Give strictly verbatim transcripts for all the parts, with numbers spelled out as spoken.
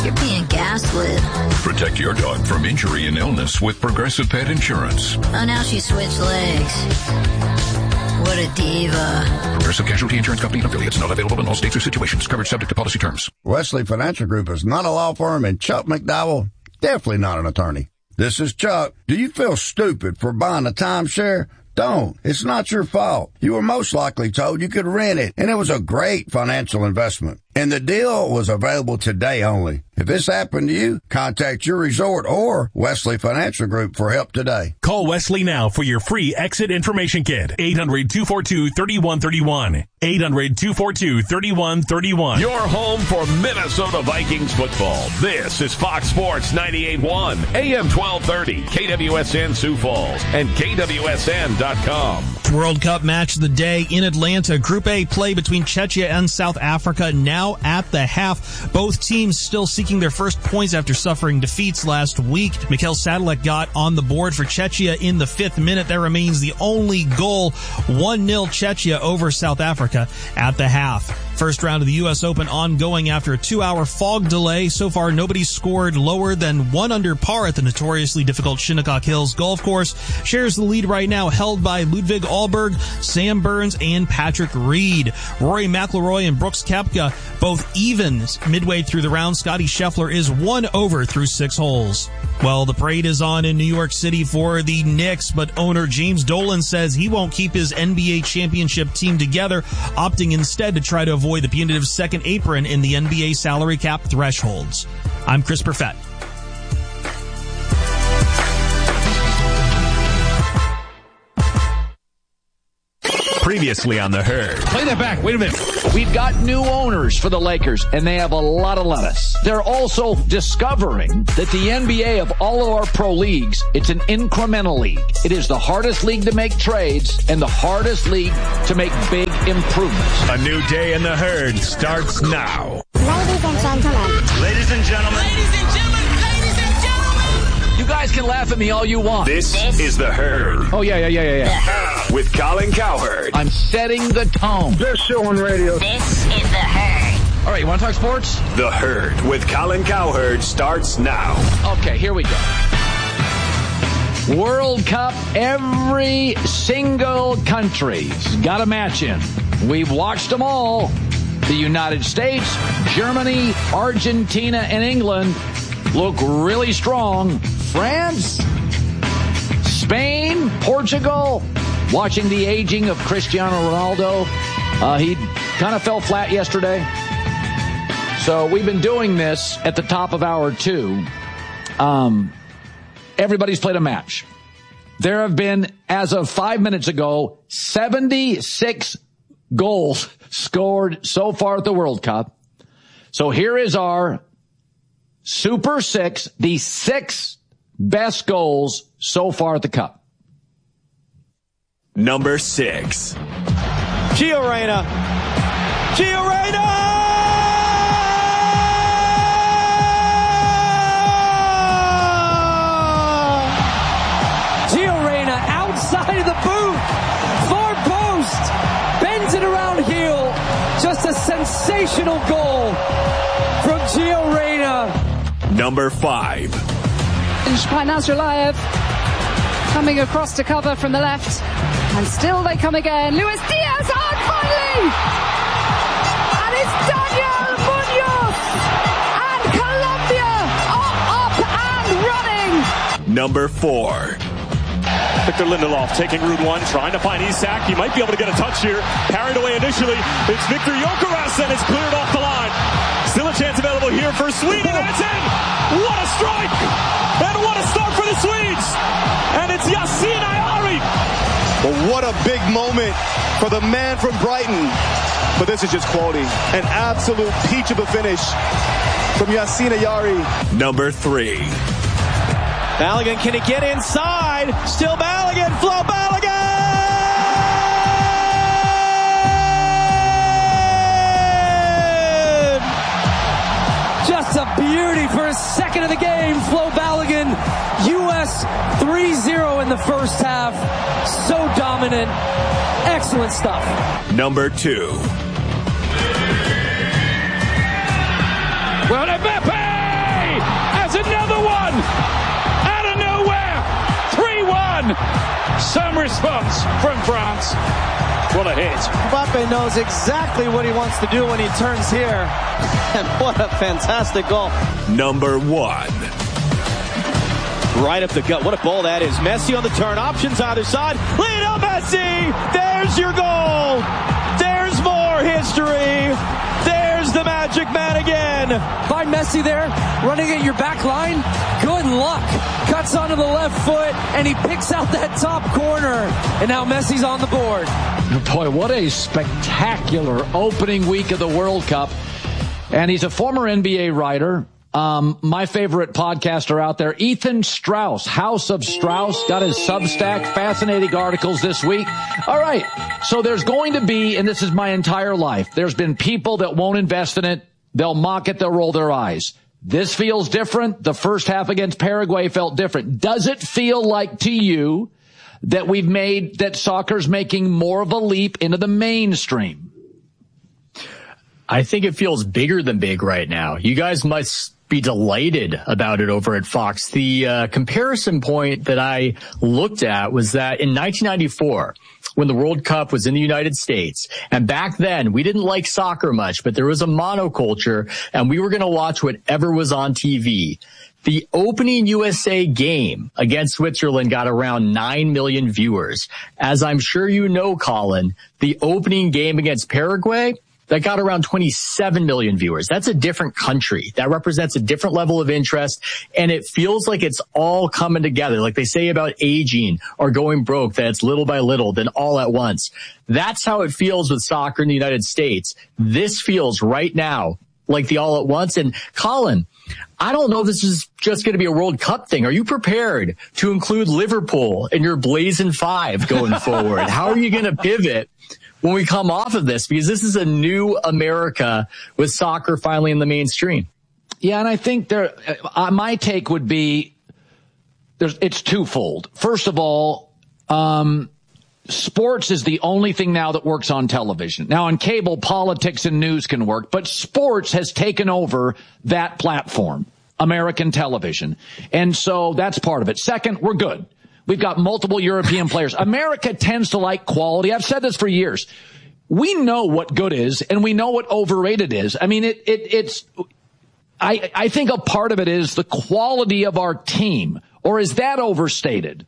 You're being gaslit. Protect your dog from injury and illness with Progressive Pet Insurance. Oh, now she switched legs. What a diva. Progressive Casualty Insurance Company and affiliates. Not available in all states or situations. Coverage subject to policy terms. Wesley Financial Group is not a law firm, and Chuck McDowell, definitely not an attorney. This is Chuck. Do you feel stupid for buying a timeshare? Don't. It's not your fault. You were most likely told you could rent it, and it was a great financial investment. And the deal was available today only. If this happened to you, contact your resort or Wesley Financial Group for help today. Call Wesley now for your free exit information kit. eight hundred, two four two, three one three one. eight hundred, two four two, three one three one. Your home for Minnesota Vikings football. This is Fox Sports ninety-eight point one, A M twelve thirty, K W S N Sioux Falls, and K W S N dot com. World Cup match of the day in Atlanta. Group A play between Czechia and South Africa now at the half. Both teams still seeking their first points after suffering defeats last week. Mikhail Sadalek got on the board for Czechia in the fifth minute. That remains the only goal. one nil Czechia over South Africa at the half. First round of the U S Open ongoing after a two-hour fog delay. So far, nobody's scored lower than one under par at the notoriously difficult Shinnecock Hills Golf Course. Shares the lead right now, held by Ludwig Ahlberg, Sam Burns, and Patrick Reed. Rory McIlroy and Brooks Koepka both even midway through the round. Scotty Scheffler is one over through six holes. Well, the parade is on in New York City for the Knicks, but owner James Dolan says he won't keep his N B A championship team together, opting instead to try to avoid the punitive second apron in the N B A salary cap thresholds. I'm Chris Perfett. Previously on The Herd. Play that back. Wait a minute. We've got new owners for the Lakers, and they have a lot of lettuce. They're also discovering that the N B A of all of our pro leagues, it's an incremental league. It is the hardest league to make trades and the hardest league to make big improvements. A new day in The Herd starts now. Ladies and gentlemen. Ladies and gentlemen. Ladies and gentlemen. Ladies and gentlemen. You guys can laugh at me all you want. This, this is The Herd. Oh, yeah, yeah, yeah, yeah, yeah. With Colin Cowherd. I'm setting the tone. Best show on radio. This is The Herd. All right, you want to talk sports? The Herd with Colin Cowherd starts now. Okay, here we go. World Cup, every single country's got a match in. We've watched them all. The United States, Germany, Argentina, and England look really strong. France, Spain, Portugal, watching the aging of Cristiano Ronaldo. Uh, he kind of fell flat yesterday. So we've been doing this at the top of hour two. Um, everybody's played a match. There have been, as of five minutes ago, seventy-six goals scored so far at the World Cup. So here is our Super Six, the six best goals so far at the Cup. Number six. Gio Reyna. Gio Reyna! Gio Reyna outside of the boot. Far post. Bends it around heel. Just a sensational goal from Gio Reyna. Number five. By Nazarlayev coming across to cover from the left, and still they come again. Luis Diaz on finally, and it's Daniel Munoz, and Colombia are up and running. Number four. Victor Lindelof taking route one, trying to find Isak. He might be able to get a touch here. Carried away initially. It's Victor Gyökeres, and it's cleared off the line. Still a chance available here for Sweden, and it's in! What a strike! And what a start for the Swedes! And it's Yasin Ayari! Well, what a big moment for the man from Brighton. But this is just quality. An absolute peach of a finish from Yasin Ayari. Number three. Balogun, can he get inside? Still Balogun, Flo Balogun! Just a beauty for a second of the game. Flo Balogun, U S three zero in the first half. So dominant. Excellent stuff. Number two. Well, Mbappe! some response from France. What a hit. Mbappe knows exactly what he wants to do when he turns here. And what a fantastic goal. Number one. Right up the gut. What a ball that is. Messi on the turn. Options either side. Lionel Messi! There's your goal! There's more history! There's the magic man again! Find Messi there, running at your back line. Good luck. Cuts onto the left foot, and he picks out that top corner. And now Messi's on the board. Boy, what a spectacular opening week of the World Cup. And he's a former N B A writer. Um, my favorite podcaster out there, Ethan Strauss, House of Strauss, got his Substack, fascinating articles this week. All right. So there's going to be, and this is my entire life, there's been people that won't invest in it. They'll mock it. They'll roll their eyes. This feels different. The first half against Paraguay felt different. Does it feel like to you that we've made, that soccer's making more of a leap into the mainstream? I think it feels bigger than big right now. You guys must be delighted about it over at Fox. The uh, comparison point that I looked at was that in nineteen ninety-four, when the World Cup was in the United States, and back then we didn't like soccer much, but there was a monoculture, and we were going to watch whatever was on T V. The opening U S A game against Switzerland got around nine million viewers. As I'm sure you know, Colin, the opening game against Paraguay, that got around twenty-seven million viewers. That's a different country. That represents a different level of interest, and it feels like it's all coming together. Like they say about aging or going broke, that it's little by little, then all at once. That's how it feels with soccer in the United States. This feels right now like the all at once. And Colin, I don't know if this is just going to be a World Cup thing. Are you prepared to include Liverpool in your Blazing Five going forward? How are you going to pivot when we come off of this? Because this is a new America with soccer finally in the mainstream. Yeah, and I think there, uh, my take would be, there's, it's twofold. First of all, um, sports is the only thing now that works on television. Now on cable, politics and news can work, but sports has taken over that platform, American television. And so that's part of it. Second, we're good. We've got multiple European players. America tends to like quality. I've said this for years. We know what good is, and we know what overrated is. I mean, it, it, it's, I, I think a part of it is the quality of our team. Or is that overstated?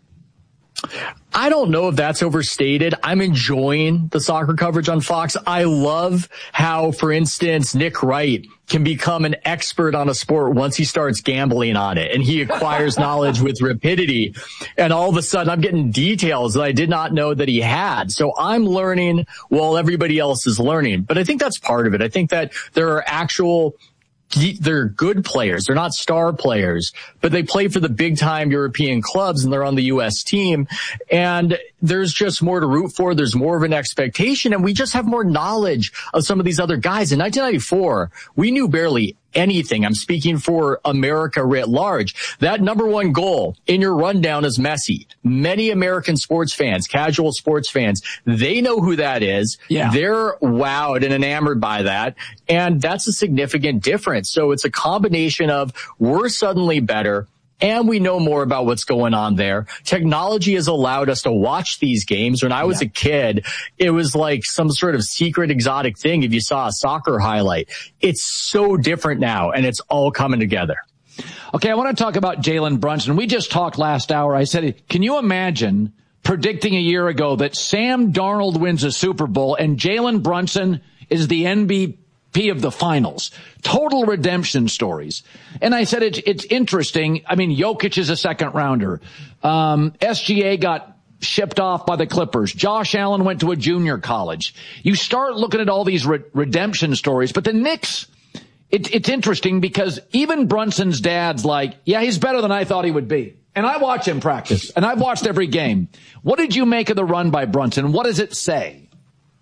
I don't know if that's overstated. I'm enjoying the soccer coverage on Fox. I love how, for instance, Nick Wright can become an expert on a sport once he starts gambling on it, and he acquires knowledge with rapidity. And all of a sudden I'm getting details that I did not know that he had. So I'm learning while everybody else is learning. But I think that's part of it. I think that there are actual they're good players. They're not star players, but they play for the big time European clubs and they're on the U S team. And there's just more to root for. There's more of an expectation, and we just have more knowledge of some of these other guys. In nineteen ninety-four, we knew barely anything. I'm speaking for America writ large. That number one goal in your rundown is Messi. Many American sports fans, casual sports fans, they know who that is. Yeah. They're wowed and enamored by that. And that's a significant difference. So it's a combination of we're suddenly better, and we know more about what's going on there. Technology has allowed us to watch these games. When I was yeah. a kid, it was like some sort of secret exotic thing if you saw a soccer highlight. It's so different now, and it's all coming together. Okay, I want to talk about Jalen Brunson. We just talked last hour. I said, can you imagine predicting a year ago that Sam Darnold wins a Super Bowl and Jalen Brunson is the N B A of the finals? Total redemption stories. And I said, it's, it's interesting. I mean, Jokic is a second rounder. Um, S G A got shipped off by the Clippers. Josh Allen went to a junior college. You start looking at all these re- redemption stories, but the Knicks, it, it's interesting because even Brunson's dad's like, yeah, he's better than I thought he would be. And I watch him practice, and I've watched every game. What did you make of the run by Brunson? What does it say?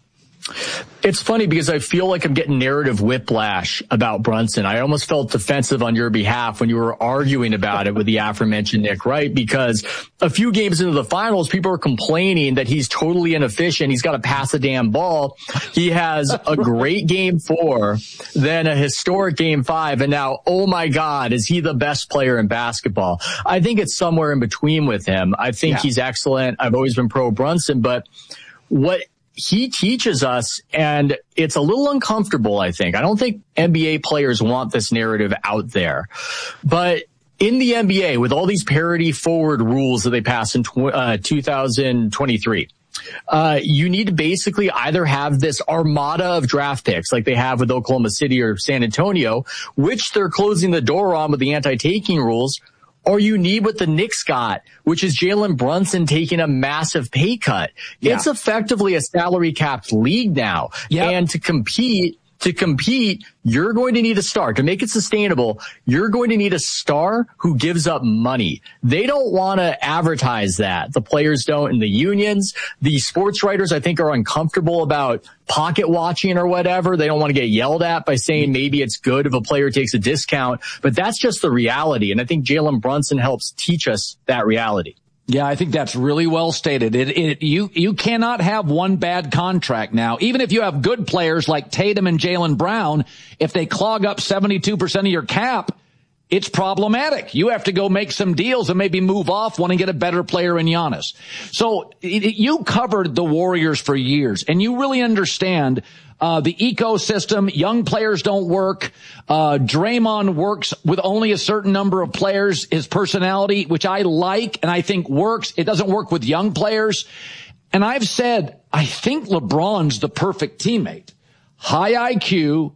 It's funny because I feel like I'm getting narrative whiplash about Brunson. I almost felt defensive on your behalf when you were arguing about it with the aforementioned Nick Wright, because a few games into the finals, people are complaining that he's totally inefficient. He's got to pass a damn ball. He has a great game four, then a historic game five, and now, oh my God, is he the best player in basketball? I think it's somewhere in between with him. I think yeah. he's excellent. I've always been pro Brunson, but what he teaches us, and it's a little uncomfortable, I think. I don't think N B A players want this narrative out there. But in the N B A, with all these parity forward rules that they passed in tw- uh, two thousand twenty-three, uh, you need to basically either have this armada of draft picks like they have with Oklahoma City or San Antonio, which they're closing the door on with the anti-taking rules, or you need what the Knicks got, which is Jalen Brunson taking a massive pay cut. Yeah. It's effectively a salary capped league now. Yep. And to compete, to compete, you're going to need a star. To make it sustainable, you're going to need a star who gives up money. They don't want to advertise that. The players don't, and the unions. The sports writers, I think, are uncomfortable about pocket watching or whatever. They don't want to get yelled at by saying maybe it's good if a player takes a discount, but that's just the reality. And I think Jalen Brunson helps teach us that reality. Yeah, I think that's really well stated. It, it, you, you cannot have one bad contract now. Even if you have good players like Tatum and Jaylen Brown, if they clog up seventy-two percent of your cap, it's problematic. You have to go make some deals and maybe move off one and get a better player in Giannis. So it, it, you covered the Warriors for years, and you really understand Uh, the ecosystem. Young players don't work. Uh, Draymond works with only a certain number of players. His personality, which I like and I think works, it doesn't work with young players. And I've said, I think LeBron's the perfect teammate. High I Q,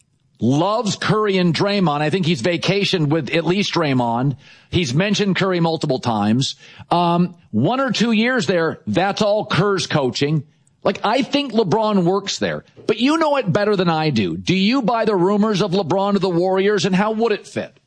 loves Curry and Draymond. I think he's vacationed with at least Draymond. He's mentioned Curry multiple times. Um, one or two years there, that's all Kerr's coaching. Like, I think LeBron works there, but you know it better than I do. Do you buy the rumors of LeBron to the Warriors, and how would it fit?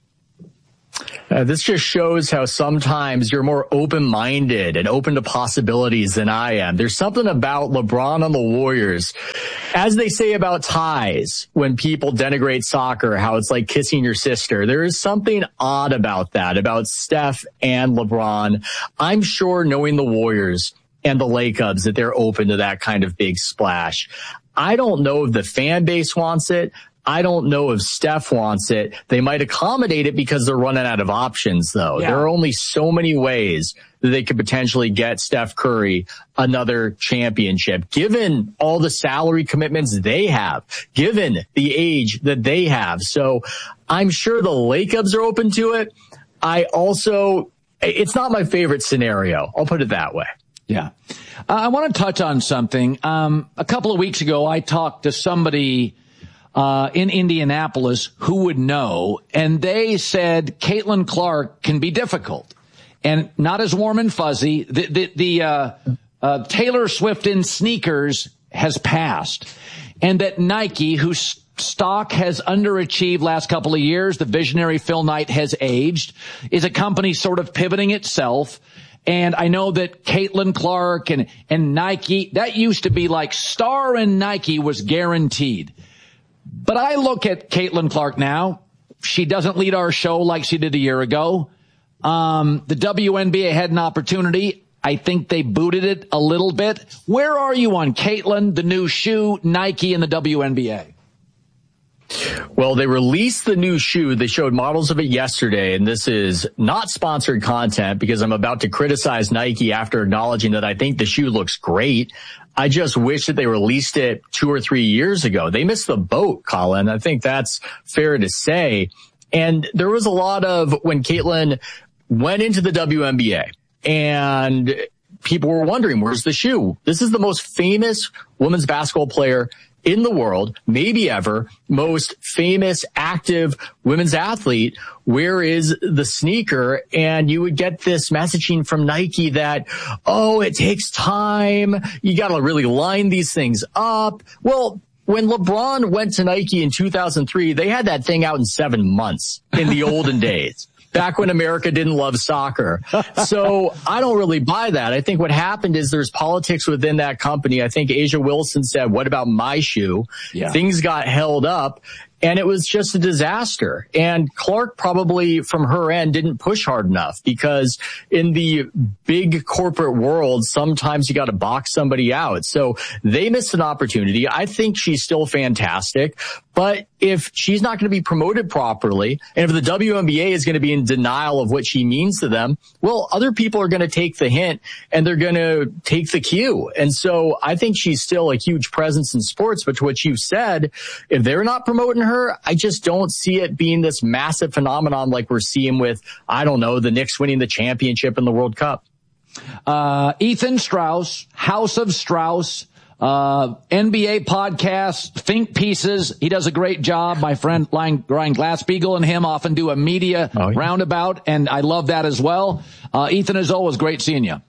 Uh, this just shows how sometimes you're more open-minded and open to possibilities than I am. There's something about LeBron on the Warriors, as they say about ties when people denigrate soccer, how it's like kissing your sister. There is something odd about that, about Steph and LeBron. I'm sure, knowing the Warriors and the Lakers, that they're open to that kind of big splash. I don't know if the fan base wants it. I don't know if Steph wants it. They might accommodate it because they're running out of options, though. Yeah. There are only so many ways that they could potentially get Steph Curry another championship, given all the salary commitments they have, given the age that they have. So I'm sure the Lakers are open to it. I also, it's not my favorite scenario. I'll put it that way. Yeah. Uh, I want to touch on something. Um, a couple of weeks ago, I talked to somebody uh in Indianapolis who would know, and they said Caitlin Clark can be difficult and not as warm and fuzzy. The, the, the uh, uh Taylor Swift in sneakers has passed, and that Nike, whose stock has underachieved last couple of years, the visionary Phil Knight has aged, is a company sort of pivoting itself. And I know that Caitlin Clark and, and Nike, that used to be like Star and Nike was guaranteed. But I look at Caitlin Clark now. She doesn't lead our show like she did a year ago. Um, the W N B A had an opportunity. I think they booted it a little bit. Where are you on Caitlin, the new shoe, Nike, and the W N B A? Well, they released the new shoe. They showed models of it yesterday, and this is not sponsored content because I'm about to criticize Nike after acknowledging that I think the shoe looks great. I just wish that they released it two or three years ago. They missed the boat, Colin. I think that's fair to say. And there was a lot of, when Caitlin went into the W N B A, and people were wondering, where's the shoe? This is the most famous women's basketball player in the world, maybe ever, most famous active women's athlete. Where is the sneaker? And you would get this messaging from Nike that, oh, it takes time. You got to really line these things up. Well, when LeBron went to Nike in two thousand three, they had that thing out in seven months in the olden days. Back when America didn't love soccer. So I don't really buy that. I think what happened is there's politics within that company. I think Asia Wilson said, what about my shoe? Yeah. Things got held up. And it was just a disaster. And Clark probably from her end didn't push hard enough because in the big corporate world, sometimes you got to box somebody out. So they missed an opportunity. I think she's still fantastic. But if she's not going to be promoted properly, and if the W N B A is going to be in denial of what she means to them, well, other people are going to take the hint and they're going to take the cue. And so I think she's still a huge presence in sports. But to what you've said, if they're not promoting her, I just don't see it being this massive phenomenon like we're seeing with, I don't know, the Knicks winning the championship in the World Cup. Uh, Ethan Strauss, House of Strauss. Uh, N B A podcast, think pieces. He does a great job. My friend Ryan Glassbeagle and him often do a media oh, yeah. roundabout, and I love that as well. Uh, Ethan, as always, great seeing you.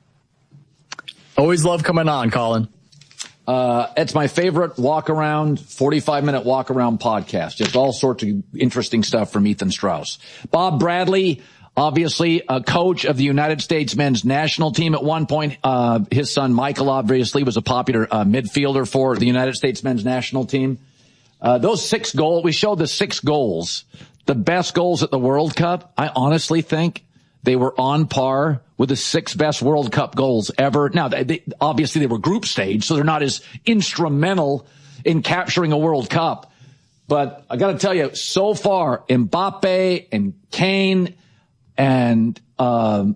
Always love coming on, Colin. Uh, it's my favorite walk around, forty-five minute walk around podcast. Just all sorts of interesting stuff from Ethan Strauss. Bob Bradley, obviously a coach of the United States men's national team at one point. Uh, his son Michael obviously was a popular uh, midfielder for the United States men's national team. Uh, those six goals, we showed the six goals, the best goals at the World Cup. I honestly think they were on par with the six best World Cup goals ever. Now, they, they, obviously they were group stage, so they're not as instrumental in capturing a World Cup. But I got to tell you, so far, Mbappe and Kane and um,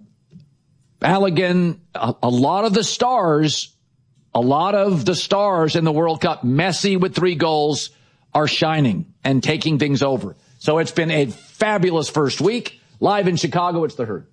Balogun, a, a lot of the stars, a lot of the stars in the World Cup, Messi with three goals, are shining and taking things over. So it's been a fabulous first week. Live in Chicago, it's The Herd.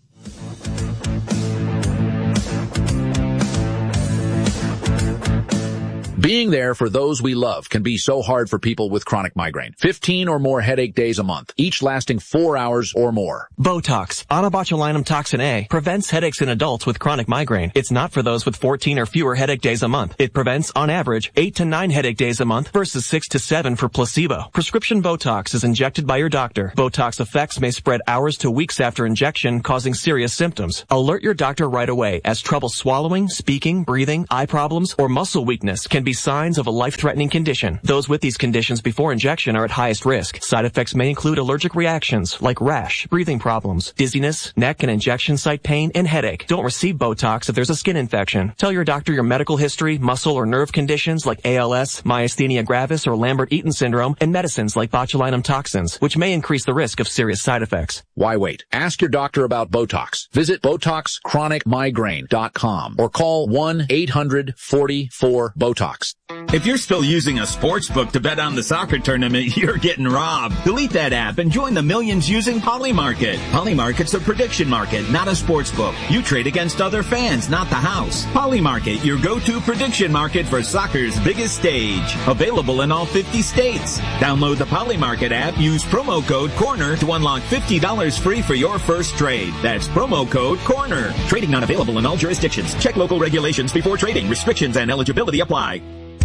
Being there for those we love can be so hard for people with chronic migraine. fifteen or more headache days a month, each lasting four hours or more. Botox, onabotulinum toxin A, prevents headaches in adults with chronic migraine. It's not for those with fourteen or fewer headache days a month. It prevents, on average, eight to nine headache days a month versus six to seven for placebo. Prescription Botox is injected by your doctor. Botox effects may spread hours to weeks after injection, causing serious symptoms. Alert your doctor right away, as trouble swallowing, speaking, breathing, eye problems, or muscle weakness can be signs of a life-threatening condition. Those with these conditions before injection are at highest risk. Side effects may include allergic reactions like rash, breathing problems, dizziness, neck and injection site pain, and headache. Don't receive Botox if there's a skin infection. Tell your doctor your medical history, muscle or nerve conditions like A L S, myasthenia gravis, or Lambert-Eaton syndrome, and medicines like botulinum toxins, which may increase the risk of serious side effects. Why wait? Ask your doctor about Botox. Visit Botox Chronic Migraine dot com or call one eight hundred forty-four BOTOX. If you're still using a sports book to bet on the soccer tournament, you're getting robbed. Delete that app and join the millions using Polymarket. Polymarket's a prediction market, not a sports book. You trade against other fans, not the house. Polymarket, your go-to prediction market for soccer's biggest stage. Available in all fifty states. Download the Polymarket app, use promo code CORNER to unlock fifty dollars free for your first trade. That's promo code CORNER. Trading not available in all jurisdictions. Check local regulations before trading. Restrictions and eligibility apply.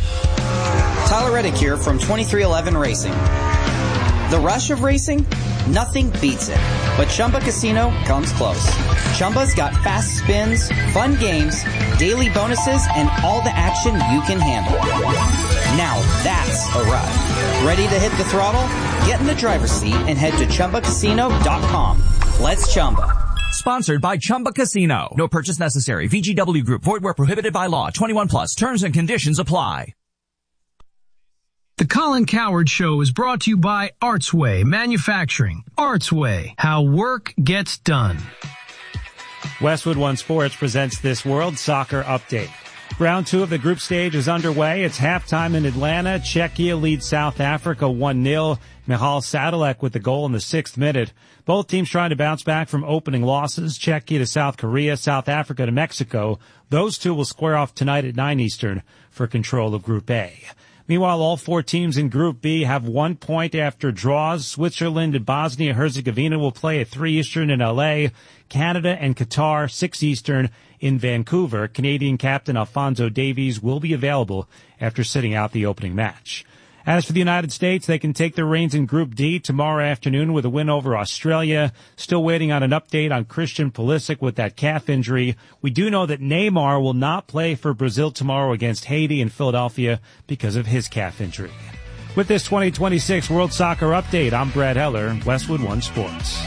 Tyler Reddick here from twenty-three eleven Racing. The rush of racing? Nothing beats it. But Chumba Casino comes close. Chumba's got fast spins, fun games, daily bonuses, and all the action you can handle. Now that's a ride. Ready to hit the throttle? Get in the driver's seat and head to Chumba Casino dot com. Let's Chumba. Sponsored by Chumba Casino. No purchase necessary. V G W Group. Void where prohibited by law. twenty-one plus. Terms and conditions apply. The Colin Cowherd Show is brought to you by Artsway Manufacturing. Artsway, how work gets done. Westwood One Sports presents this World Soccer Update. Round two of the group stage is underway. It's halftime in Atlanta. Czechia leads South Africa one nil. Michal Sadalek with the goal in the sixth minute. Both teams trying to bounce back from opening losses. Czechia to South Korea, South Africa to Mexico. Those two will square off tonight at nine Eastern for control of Group A. Meanwhile, all four teams in Group B have one point after draws. Switzerland and Bosnia-Herzegovina will play at three Eastern in L A. Canada and Qatar, six Eastern in Vancouver. Canadian captain Alphonso Davies will be available after sitting out the opening match. As for the United States, they can take their reins in Group D tomorrow afternoon with a win over Australia. Still waiting on an update on Christian Pulisic with that calf injury. We do know that Neymar will not play for Brazil tomorrow against Haiti in Philadelphia because of his calf injury. With this twenty twenty-six World Soccer Update, I'm Brad Heller, Westwood One Sports.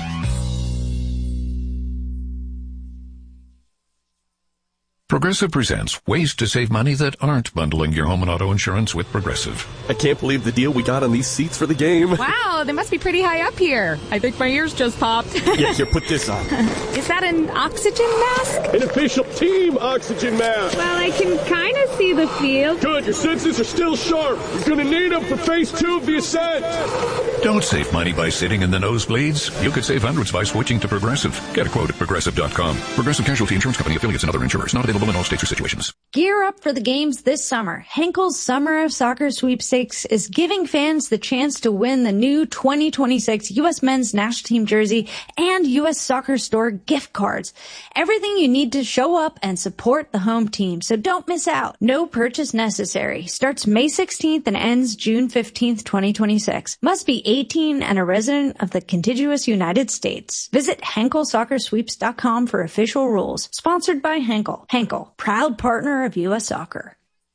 Progressive presents ways to save money that aren't bundling your home and auto insurance with Progressive. I can't believe the deal we got on these seats for the game. Wow, they must be pretty high up here. I think my ears just popped. Yeah, here, put this on. Is that an oxygen mask? An official team oxygen mask. Well, I can kind of see the field. Good, your senses are still sharp. You're going to need them for phase two of the ascent. Don't save money by sitting in the nosebleeds. You could save hundreds by switching to Progressive. Get a quote at Progressive dot com. Progressive Casualty Insurance Company, affiliates, and other insurers. Not available in all states or situations. Gear up for the games this summer. Henkel's Summer of Soccer Sweepstakes is giving fans the chance to win the new twenty twenty-six U S Men's National Team jersey and U S Soccer Store gift cards. Everything you need to show up and support the home team, so don't miss out. No purchase necessary. Starts May sixteenth and ends June fifteenth, twenty twenty-six. Must be eighteen and a resident of the contiguous United States. Visit Henkel Soccer Sweeps dot com for official rules. Sponsored by Henkel. Henkel, proud partner of U S Soccer.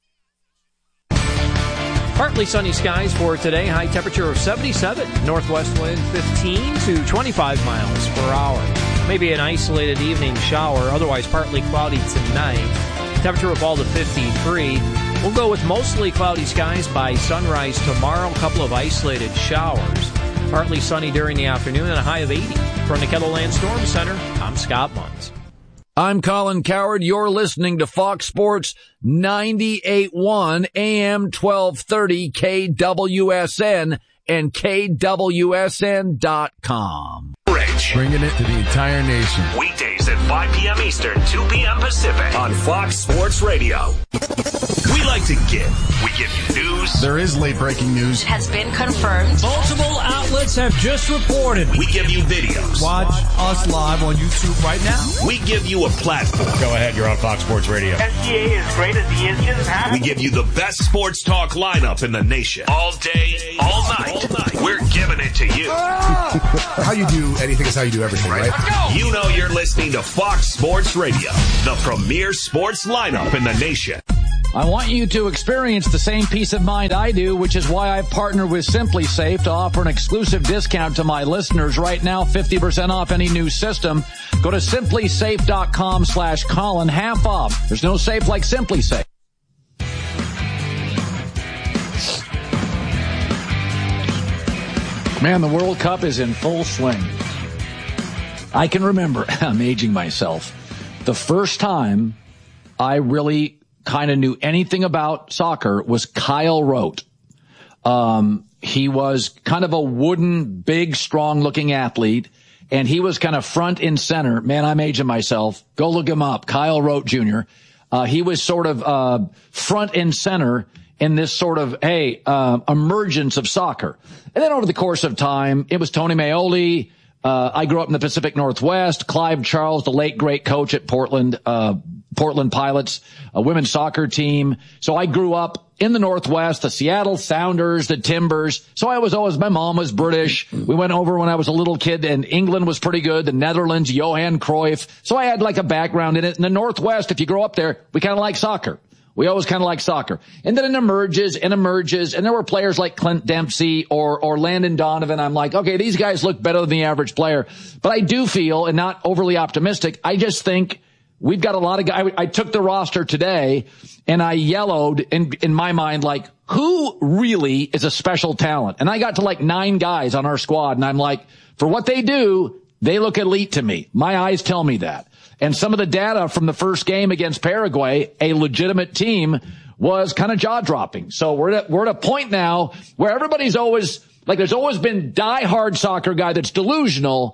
Partly sunny skies for today. High temperature of seventy-seven. Northwest wind fifteen to twenty-five miles per hour. Maybe an isolated evening shower. Otherwise partly cloudy tonight. Temperature will fall to fifty-three. We'll go with mostly cloudy skies by sunrise tomorrow. A couple of isolated showers. Partly sunny during the afternoon and a high of eighty. From the Kettleland Storm Center, I'm Scott Munz. I'm Colin Cowherd. You're listening to Fox Sports ninety-eight point one A M twelve thirty K W S N and K W S N dot com. Rich. Bringing it to the entire nation. Weekdays at five p.m. Eastern, two p.m. Pacific on Fox Sports Radio. We like to give. We give you news. There is late breaking news. Has been confirmed. Multiple outlets have just reported. We give you videos. Watch us live on YouTube right now. We give you a platform. Go ahead, you're on Fox Sports Radio. S G A is great as the engines have. We give you the best sports talk lineup in the nation. All day, all night. All night. We're giving it to you. How you do anything is how you do everything, right? right? You know you're listening to Fox Sports Radio, the premier sports lineup in the nation. I want you to experience the same peace of mind I do, which is why I've partnered with Simply Safe to offer an exclusive discount to my listeners right now, fifty percent off any new system. Go to simply safe dot com slash Colin, half off. There's no safe like Simply Safe. Man, the World Cup is in full swing. I can remember, I'm aging myself, the first time I really kind of knew anything about soccer was Kyle Rote. Um, he was kind of a wooden, big, strong-looking athlete, and he was kind of front and center. Man, I'm aging myself. Go look him up, Kyle Rote Junior Uh, he was sort of uh front and center in this sort of, hey, uh, emergence of soccer. And then over the course of time, it was Tony Meoli. Uh, I grew up in the Pacific Northwest. Clive Charles, the late great coach at Portland, uh, Portland Pilots, a women's soccer team. So I grew up in the Northwest, the Seattle Sounders, the Timbers. So I was always, my mom was British. We went over when I was a little kid, and England was pretty good. The Netherlands, Johan Cruyff. So I had like a background in it. In the Northwest, if you grow up there, we kind of like soccer. We always kind of like soccer. And then it emerges and emerges. And there were players like Clint Dempsey or, or Landon Donovan. I'm like, okay, these guys look better than the average player. But I do feel, and not overly optimistic, I just think we've got a lot of guys. I, I took the roster today and I yellowed in, in my mind, like, who really is a special talent? And I got to like nine guys on our squad. And I'm like, for what they do, they look elite to me. My eyes tell me that. And some of the data from the first game against Paraguay, a legitimate team, was kind of jaw-dropping. So we're at, we're at a point now where everybody's always, like there's always been die-hard soccer guy that's delusional,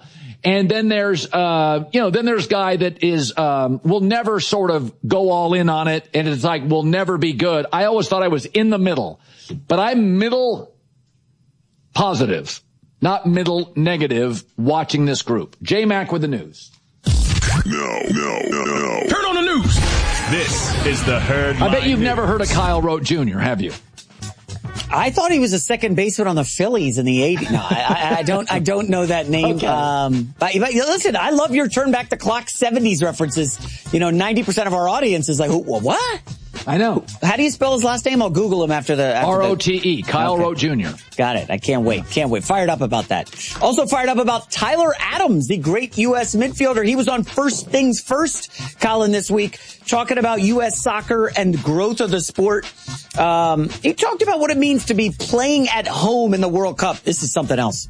And then there's, uh, you know, then there's guy that is, um, will never sort of go all in on it. And it's like, will never be good. I always thought I was in the middle, but I'm middle positive, not middle negative watching this group. J-Mac with the news. No, no, no, no. Turn on the news. This is the Herd. I bet you've news. never heard of Kyle Rote Junior, have you? I thought he was a second baseman on the Phillies in the eighties. No, I, I don't. I don't know that name. Okay. Um, but, but listen, I love your turn back the clock seventies references. You know, ninety percent of our audience is like, what? I know. How do you spell his last name? I'll Google him after the... After R O T E, Kyle okay. Rote Junior Got it. I can't wait. Can't wait. Fired up about that. Also fired up about Tyler Adams, the great U S midfielder. He was on First Things First, Colin, this week, talking about U S soccer and growth of the sport. Um, he talked about what it means to be playing at home in the World Cup. This is something else.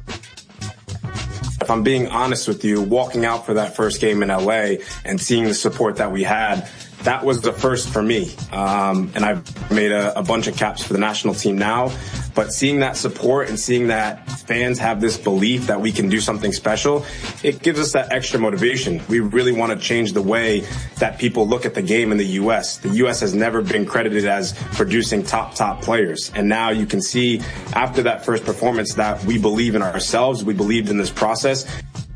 If I'm being honest with you, walking out for that first game in L A and seeing the support that we had, that was the first for me. Um, and I've made a, a bunch of caps for the national team now. But seeing that support and seeing that fans have this belief that we can do something special, it gives us that extra motivation. We really want to change the way that people look at the game in the U S. The U S has never been credited as producing top, top players. And now you can see after that first performance that we believe in ourselves. We believed in this process.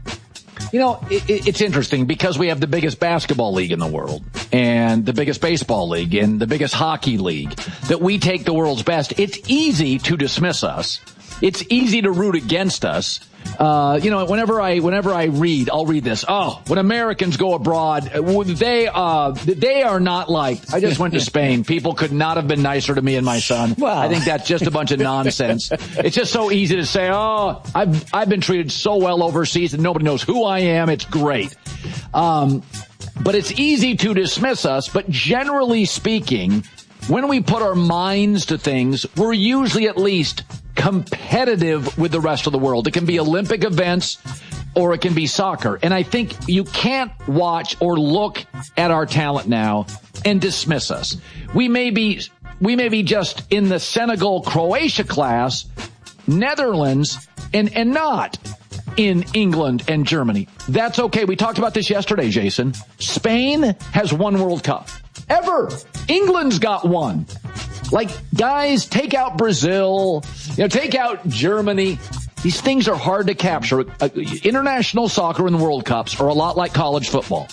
You know, it, it's interesting because we have the biggest basketball league in the world and the biggest baseball league and the biggest hockey league that we take the world's best. It's easy to dismiss us. It's easy to root against us. Uh, you know, whenever I, whenever I read, I'll read this. Oh, when Americans go abroad, they, uh, they are not liked. I just went to Spain. People could not have been nicer to me and my son. Wow. I think that's just a bunch of nonsense. It's just so easy to say, oh, I've, I've been treated so well overseas and nobody knows who I am. It's great. Um, but it's easy to dismiss us. But generally speaking, when we put our minds to things, we're usually at least competitive with the rest of the world. It can be Olympic events or it can be soccer. And I think you can't watch or look at our talent now and dismiss us. We may be, we may be just in the Senegal-Croatia class, Netherlands, and, and not in England and Germany. That's okay. We talked about this yesterday, Jason. Spain has one World Cup. Ever. England's got one. Like, guys, take out Brazil, you know, take out Germany. These things are hard to capture. Uh, international soccer and World Cups are a lot like college football.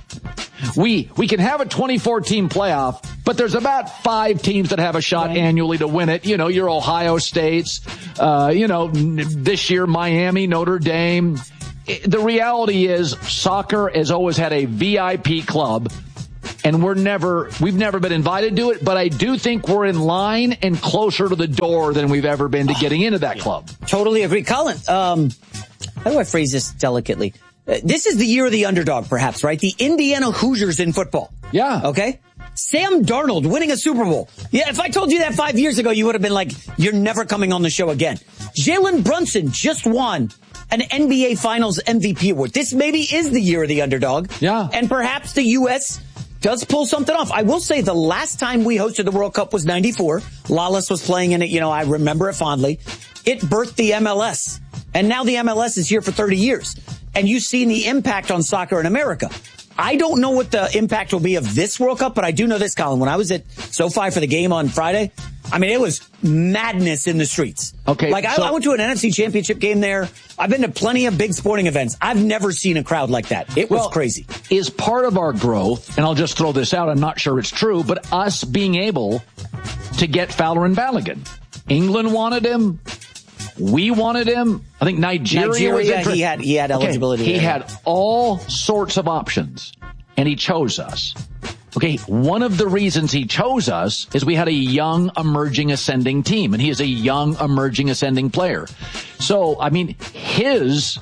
We, we can have a twenty-four team playoff, but there's about five teams that have a shot right. annually to win it. You know, your Ohio States, uh, you know, this year, Miami, Notre Dame. The reality is soccer has always had a V I P club. And we're never, we've never been invited to it, but I do think we're in line and closer to the door than we've ever been to getting into that club. Totally agree. Colin, um, how do I phrase this delicately? Uh, this is the year of the underdog, perhaps, right? The Indiana Hoosiers in football. Yeah. Okay? Sam Darnold winning a Super Bowl. Yeah, if I told you that five years ago, you would have been like, you're never coming on the show again. Jalen Brunson just won an N B A Finals M V P award. This maybe is the year of the underdog. Yeah. And perhaps the U S does pull something off. I will say the last time we hosted the World Cup was ninety-four. Lawless was playing in it. You know, I remember it fondly. It birthed the M L S. And now the M L S is here for thirty years. And you've seen the impact on soccer in America. I don't know what the impact will be of this World Cup, but I do know this, Colin. When I was at SoFi for the game on Friday, I mean, it was madness in the streets. Okay. Like, so I, I went to an N F C championship game there. I've been to plenty of big sporting events. I've never seen a crowd like that. It was well, crazy. Is part of our growth, and I'll just throw this out, I'm not sure it's true, but us being able to get Fowler and Balogun. England wanted him. We wanted him. I think Nigeria, Nigeria was interested. he had he had eligibility. Okay. He there. had all sorts of options, and he chose us. Okay, one of the reasons he chose us is we had a young, emerging, ascending team, and he is a young, emerging, ascending player. So, I mean, his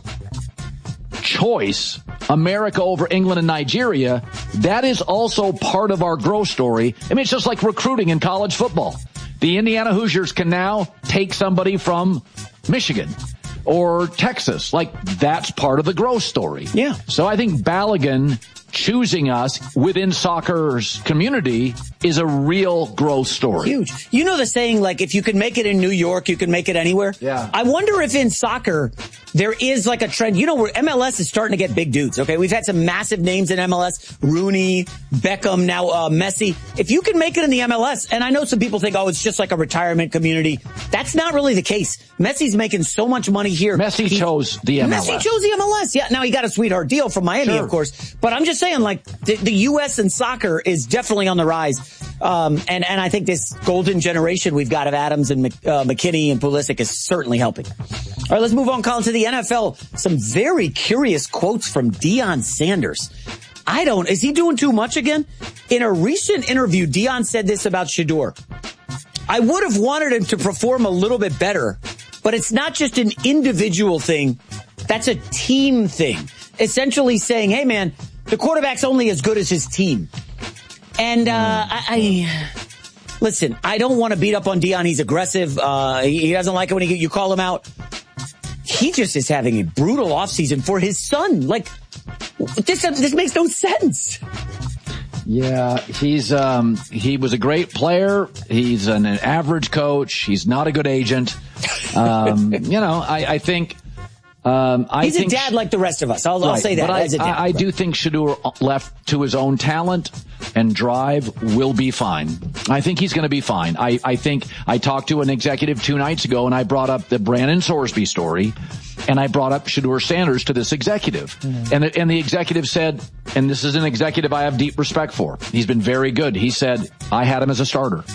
choice, America over England and Nigeria, that is also part of our growth story. I mean, it's just like recruiting in college football. The Indiana Hoosiers can now take somebody from Michigan or Texas. Like, that's part of the growth story. Yeah. So I think Balogun choosing us within soccer's community is a real growth story. Huge. You know the saying, like, if you can make it in New York, you can make it anywhere? Yeah. I wonder if in soccer there is like a trend. You know, where M L S is starting to get big dudes, okay? We've had some massive names in M L S. Rooney, Beckham, now uh, Messi. If you can make it in the M L S, and I know some people think, oh, it's just like a retirement community. That's not really the case. Messi's making so much money here. Messi he, chose the M L S. Messi chose the M L S. Yeah, now he got a sweetheart deal from Miami, sure. of course. But I'm just saying, like, the, the U S and soccer is definitely on the rise. Um, and, and I think this golden generation we've got of Adams and uh, McKinney and Pulisic is certainly helping. All right, let's move on, Colin, to the N F L. Some very curious quotes from Deion Sanders. I don't, is he doing too much again? In a recent interview, Deion said this about Shedeur. I would have wanted him to perform a little bit better, but it's not just an individual thing. That's a team thing. Essentially saying, hey, man, the quarterback's only as good as his team. And, uh, I, I, listen, I don't want to beat up on Deion. He's aggressive. Uh, he, he doesn't like it when he, you call him out. He just is having a brutal offseason for his son. Like, this, this makes no sense. Yeah, he's, um, he was a great player. He's an, an average coach. He's not a good agent. Um, you know, I, I think, Um, I He's think a dad like the rest of us. I'll, right, I'll say that. But I, as a dad, I, I right. do think Shedeur, left to his own talent and drive, will be fine. I think he's going to be fine. I, I think I talked to an executive two nights ago, and I brought up the Brandon Sorsby story, and I brought up Shedeur Sanders to this executive. Mm. And, the, and the executive said, and this is an executive I have deep respect for. He's been very good. He said, I had him as a starter.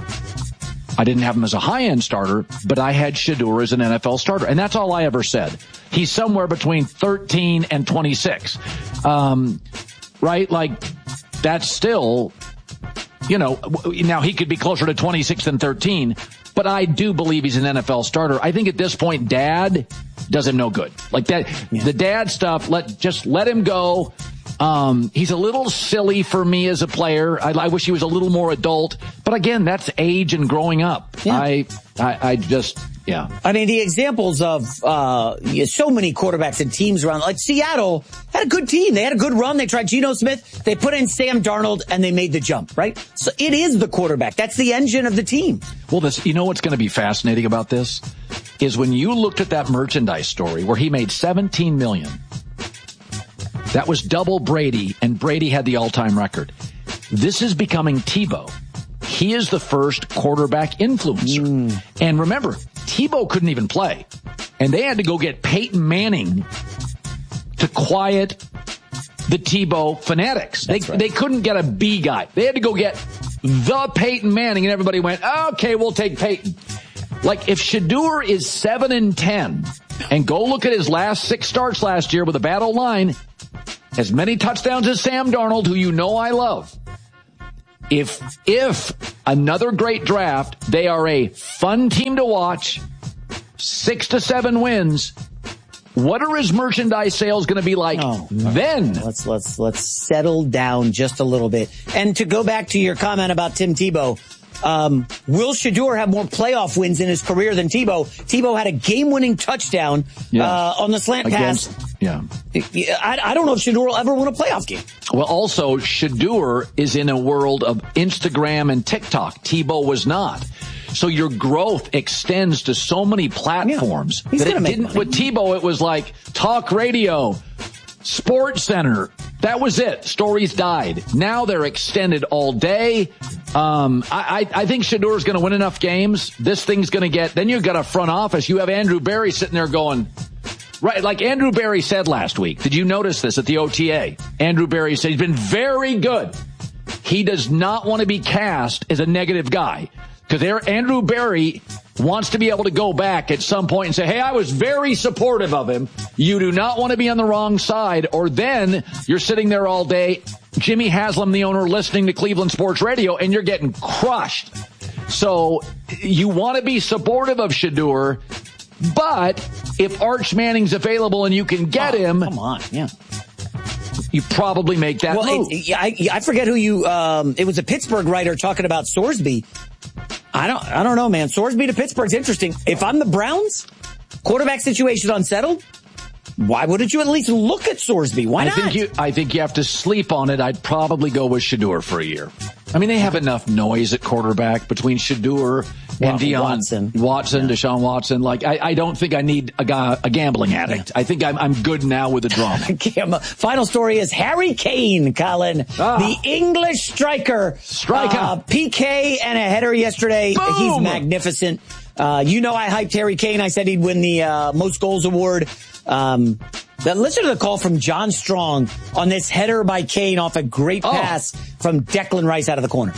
I didn't have him as a high-end starter, but I had Shedeur as an N F L starter. And that's all I ever said. He's somewhere between thirteen and twenty-six. Um, right? Like, that's still, you know, now he could be closer to twenty-six than thirteen, but I do believe he's an N F L starter. I think at this point, dad does him no good. Like that, yeah. The dad stuff, let, just let him go. Um, he's a little silly for me as a player. I, I wish he was a little more adult. But again, that's age and growing up. Yeah. I, I, I just, yeah. I mean, the examples of, uh, so many quarterbacks and teams around, like Seattle had a good team. They had a good run. They tried Geno Smith. They put in Sam Darnold and they made the jump, right? So it is the quarterback. That's the engine of the team. Well, this, you know what's going to be fascinating about this is when you looked at that merchandise story where he made seventeen million dollars. That was double Brady, and Brady had the all-time record. This is becoming Tebow. He is the first quarterback influencer. Mm. And remember, Tebow couldn't even play. And they had to go get Peyton Manning to quiet the Tebow fanatics. They, right. they couldn't get a B guy. They had to go get the Peyton Manning, and everybody went, okay, we'll take Peyton. Like, if Shedeur is seven and ten, and go look at his last six starts last year with a bad O-line, as many touchdowns as Sam Darnold, who you know I love. If, if another great draft, they are a fun team to watch, six to seven wins. What are his merchandise sales going to be like oh, then? Let's, let's, let's settle down just a little bit. And to go back to your comment about Tim Tebow, Um, will Shedeur have more playoff wins in his career than Tebow? Tebow had a game-winning touchdown yeah. uh, on the slant Against, pass. Yeah, I, I don't know if Shedeur will ever win a playoff game. Well, also, Shedeur is in a world of Instagram and TikTok. Tebow was not. So your growth extends to so many platforms yeah. that it didn't. Money. With Tebow, it was like talk radio, Sports Center. That was it. Stories died. Now they're extended all day. Um, I, I, I think Shedeur is going to win enough games. This thing's going to get, then you've got a front office. You have Andrew Berry sitting there going, right, like Andrew Berry said last week. Did you notice this at the O T A? Andrew Berry said he's been very good. He does not want to be cast as a negative guy. Because Andrew Berry wants to be able to go back at some point and say, hey, I was very supportive of him. You do not want to be on the wrong side, or then you're sitting there all day, Jimmy Haslam, the owner, listening to Cleveland Sports Radio, and you're getting crushed. So you want to be supportive of Shedeur, but if Arch Manning's available and you can get oh, him, come on, yeah. you probably make that well, move. It, I, I forget who you, um, it was a Pittsburgh writer talking about Sorsby. I don't, I don't know, man. Sorsby to Pittsburgh's interesting. If I'm the Browns, quarterback situation unsettled, why wouldn't you at least look at Sorsby? Why I not? Think you, I think you have to sleep on it. I'd probably go with Shedeur for a year. I mean, they have enough noise at quarterback between Shedeur and Deion Watson, Watson yeah. Deshaun Watson. Like, I, I don't think I need a, guy, a gambling addict. I think I'm, I'm good now with the drama. Final story is Harry Kane, Colin, ah. the English striker. Striker. Uh, P K and a header yesterday. Boom. He's magnificent. Uh, you know I hyped Harry Kane. I said he'd win the uh, most goals award. Um, Now listen to the call from John Strong on this header by Kane off a great pass oh. from Declan Rice out of the corner.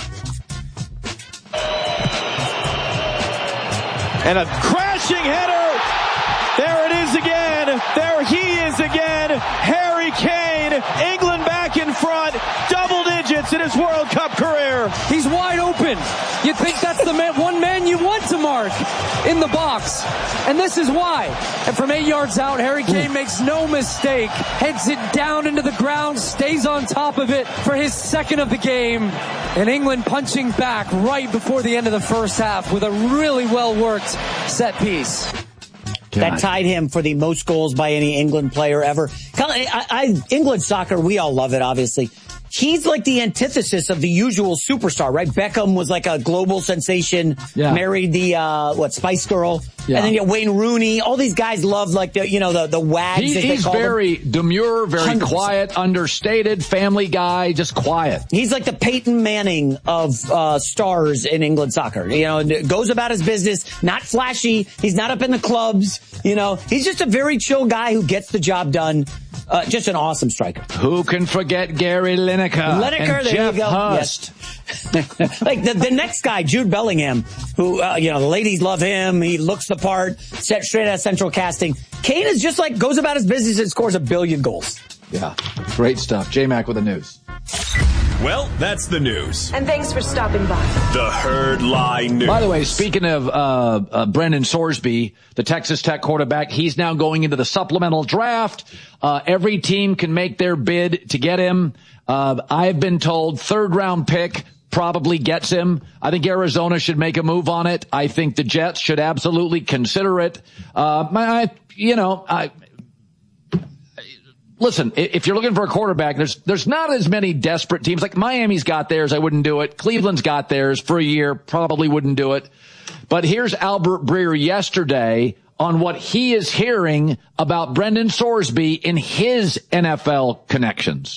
And a crashing header. There it is again. There he is again. Harry Kane. England back in front. Double digits in his World Cup career. He's wide open. You think that's the man, one man you want to mark in the box. And this is why. And from eight yards out, Harry Kane Ooh. makes no mistake. Heads it down into the ground, stays on top of it for his second of the game. And England punching back right before the end of the first half with a really well-worked set piece. God. That tied him for the most goals by any England player ever. I, I, England soccer, we all love it, obviously. He's like the antithesis of the usual superstar, right? Beckham was like a global sensation, yeah. married the, uh, what, Spice Girl. Yeah. And then you know, Wayne Rooney. All these guys love like the, you know, the, the wags. He, as they he's call very them. demure, very one hundred percent quiet, understated, family guy, just quiet. He's like the Peyton Manning of, uh, stars in England soccer. You know, goes about his business, not flashy. He's not up in the clubs. You know, he's just a very chill guy who gets the job done. Uh, just an awesome striker. Who can forget Gary Lineker? Lineker, and there Jeff you go. Hurst. Yes. Like the, the next guy, Jude Bellingham, who, uh, you know, the ladies love him. He looks the part, set straight out of Central Casting. Kane is just like, goes about his business and scores a billion goals. Yeah. Great stuff. J-Mac with the news. Well, that's the news. And thanks for stopping by. The Herd Lie News. By the way, speaking of uh, uh Brendan Sorsby, the Texas Tech quarterback, he's now going into the supplemental draft. Uh Every team can make their bid to get him. Uh I've been told third round pick probably gets him. I think Arizona should make a move on it. I think the Jets should absolutely consider it. Uh I, you know, I Listen, if you're looking for a quarterback, there's there's not as many desperate teams. Like Miami's got theirs, I wouldn't do it. Cleveland's got theirs for a year, probably wouldn't do it. But here's Albert Breer yesterday on what he is hearing about Brendan Sorsby in his N F L connections.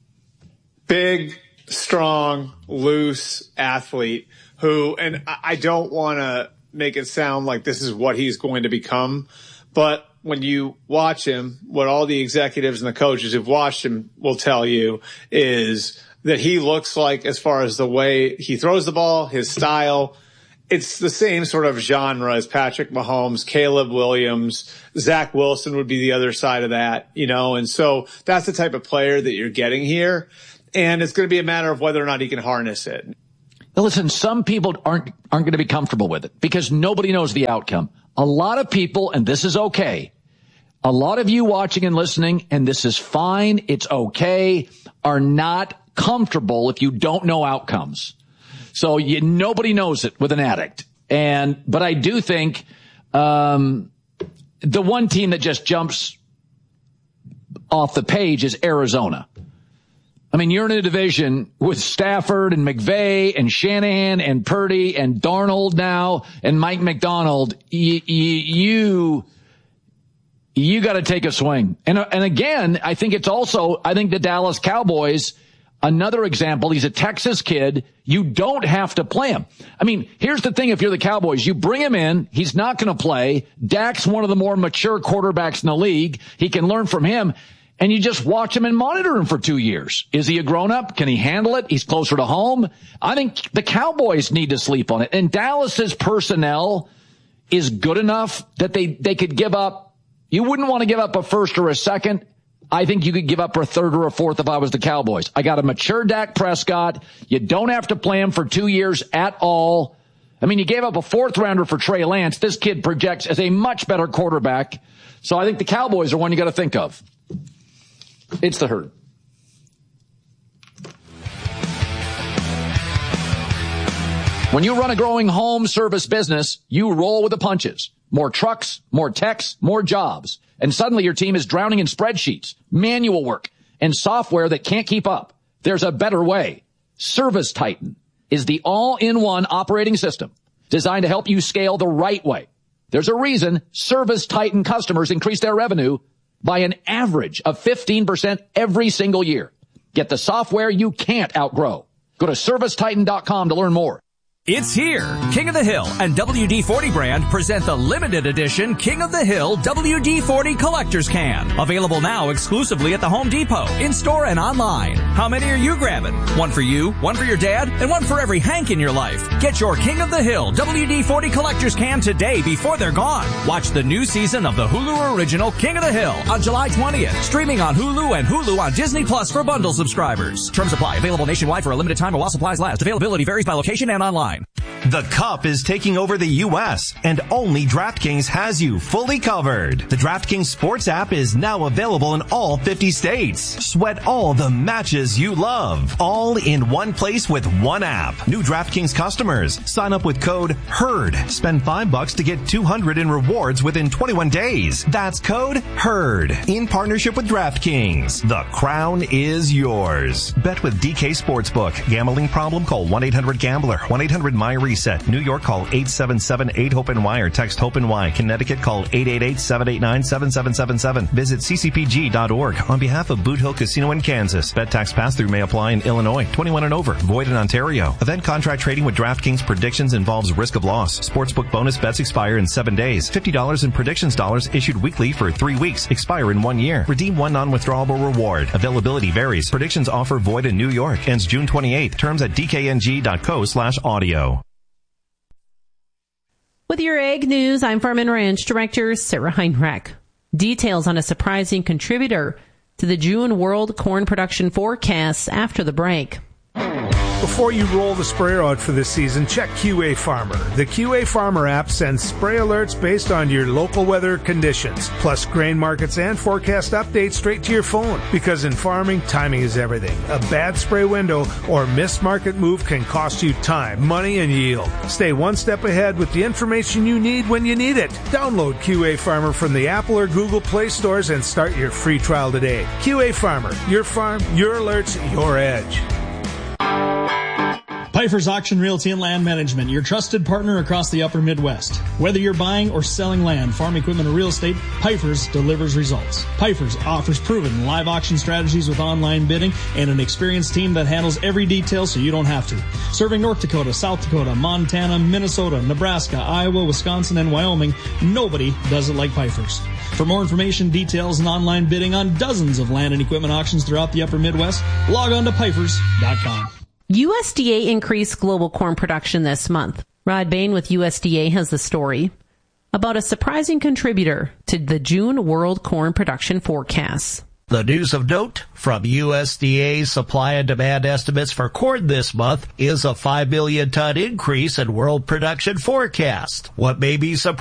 Big, strong, loose athlete who, and I don't want to make it sound like this is what he's going to become, but when you watch him, what all the executives and the coaches who've watched him will tell you is that he looks like, as far as the way he throws the ball, his style, it's the same sort of genre as Patrick Mahomes, Caleb Williams, Zach Wilson would be the other side of that, you know, and so that's the type of player that you're getting here. And it's going to be a matter of whether or not he can harness it. Now listen, some people aren't, aren't going to be comfortable with it because nobody knows the outcome. A lot of people, and this is okay, a lot of you watching and listening, and this is fine, it's okay, are not comfortable if you don't know outcomes. So you, nobody knows it with an addict. And, but I do think, um, the one team that just jumps off the page is Arizona. I mean, you're in a division with Stafford and McVay and Shanahan and Purdy and Darnold now and Mike McDonald. You, you, you got to take a swing. And, and again, I think it's also, I think the Dallas Cowboys, another example, he's a Texas kid. You don't have to play him. I mean, here's the thing. If you're the Cowboys, you bring him in. He's not going to play. Dak's one of the more mature quarterbacks in the league. He can learn from him. And you just watch him and monitor him for two years. Is he a grown-up? Can he handle it? He's closer to home. I think the Cowboys need to sleep on it. And Dallas's personnel is good enough that they, they could give up. You wouldn't want to give up a first or a second. I think you could give up a third or a fourth if I was the Cowboys. I got a mature Dak Prescott. You don't have to play him for two years at all. I mean, you gave up a fourth rounder for Trey Lance. This kid projects as a much better quarterback. So I think the Cowboys are one you got to think of. It's the Herd. When you run a growing home service business, you roll with the punches. More trucks, more techs, more jobs. And suddenly your team is drowning in spreadsheets, manual work, and software that can't keep up. There's a better way. Service Titan is the all-in-one operating system designed to help you scale the right way. There's a reason Service Titan customers increase their revenue by an average of fifteen percent every single year. Get the software you can't outgrow. Go to service titan dot com to learn more. It's here. King of the Hill and W D forty brand present the limited edition King of the Hill W D forty Collector's Can. Available now exclusively at the Home Depot, in-store and online. How many are you grabbing? One for you, one for your dad, and one for every Hank in your life. Get your King of the Hill W D forty Collector's Can today before they're gone. Watch the new season of the Hulu original King of the Hill on July twentieth. Streaming on Hulu and Hulu on Disney Plus for bundle subscribers. Terms apply. Available nationwide for a limited time while supplies last. Availability varies by location and online. The Cup is taking over the U S, and only DraftKings has you fully covered. The DraftKings Sports app is now available in all fifty states. Sweat all the matches you love, all in one place with one app. New DraftKings customers, sign up with code HERD. Spend five bucks to get two hundred in rewards within twenty-one days. That's code HERD. In partnership with DraftKings. The crown is yours. Bet with D K Sportsbook. Gambling problem? Call one eight hundred gambler. one eight hundred my reset. New York, call eight seven seven eight hope N Y or text HOPE-NY. Connecticut, call eight eight eight seven eight nine seven seven seven seven. Visit c c p g dot org. On behalf of Boot Hill Casino in Kansas, bet tax pass-through may apply in Illinois. twenty-one and over. Void in Ontario. Event contract trading with DraftKings predictions involves risk of loss. Sportsbook bonus bets expire in seven days. fifty dollars in predictions dollars issued weekly for three weeks. Expire in one year. Redeem one non-withdrawable reward. Availability varies. Predictions offer void in New York. Ends June twenty-eighth. Terms at d k n g dot co slash audio. With your Ag News, I'm Farm and Ranch Director Sarah Heinrich. Details on a surprising contributor to the June World Corn Production Forecast after the break. Before you roll the sprayer out for this season, check Q A Farmer. The Q A Farmer app sends spray alerts based on your local weather conditions, plus grain markets and forecast updates straight to your phone. Because in farming, timing is everything. A bad spray window or missed market move can cost you time, money, and yield. Stay one step ahead with the information you need when you need it. Download Q A Farmer from the Apple or Google Play stores and start your free trial today. Q A Farmer, your farm, your alerts, your edge. Pfeiffer's Auction Realty and Land Management, your trusted partner across the upper Midwest. Whether you're buying or selling land, farm equipment, or real estate, Pfeiffer's delivers results. Pfeiffer's offers proven live auction strategies with online bidding and an experienced team that handles every detail so you don't have to. Serving North Dakota, South Dakota, Montana, Minnesota, Nebraska, Iowa, Wisconsin, and Wyoming, nobody does it like Pfeiffer's. For more information, details, and online bidding on dozens of land and equipment auctions throughout the upper Midwest, log on to Pfeiffer's dot com. U S D A increased global corn production this month. Rod Bain with U S D A has the story about a surprising contributor to the June World Corn Production Forecast. The news of note from U S D A supply and demand estimates for corn this month is a five million ton increase in world production forecast. What may be surprising